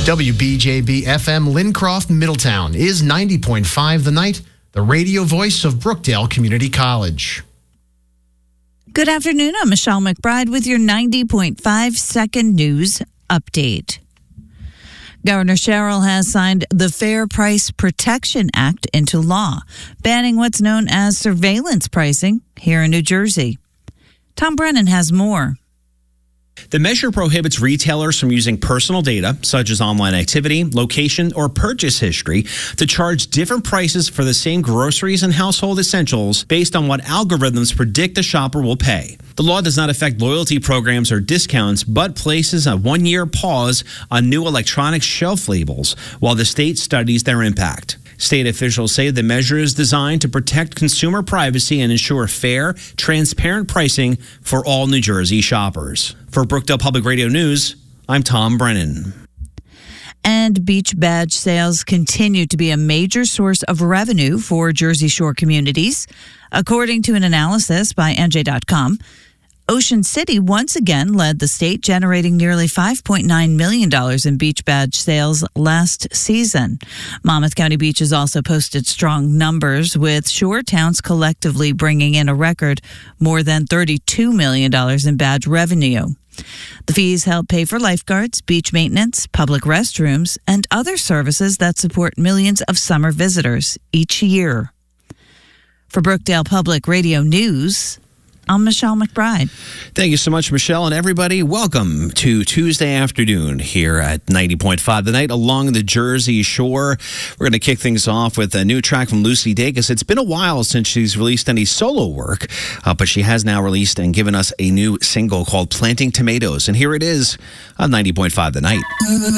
WBJB FM Lincroft, Middletown is 90.5 The Night, the radio voice of Brookdale Community College. Good afternoon. I'm Michelle McBride with your 90.5 second news update. Governor Sherrill has signed the Fair Price Protection Act into law, banning what's known as surveillance pricing here in New Jersey. Tom Brennan has more. The measure prohibits retailers from using personal data, such as online activity, location, or purchase history, to charge different prices for the same groceries and household essentials based on what algorithms predict the shopper will pay. The law does not affect loyalty programs or discounts, but places a one-year pause on new electronic shelf labels while the state studies their impact. State officials say the measure is designed to protect consumer privacy and ensure fair, transparent pricing for all New Jersey shoppers. For Brookdale Public Radio News, I'm Tom Brennan. And beach badge sales continue to be a major source of revenue for Jersey Shore communities. According to an analysis by NJ.com, Ocean City once again led the state, generating nearly $5.9 million in beach badge sales last season. Monmouth County Beaches also posted strong numbers, with shore towns collectively bringing in a record more than $32 million in badge revenue. The fees help pay for lifeguards, beach maintenance, public restrooms, and other services that support millions of summer visitors each year. For Brookdale Public Radio News, I'm Michelle McBride. Thank you so much, Michelle. And everybody, welcome to Tuesday afternoon here at 90.5 The Night along the Jersey Shore. We're going to kick things off with a new track from Lucy Dacus. It's been a while since she's released any solo work, but she has now released and given us a new single called Planting Tomatoes. And here it is on 90.5 The Night.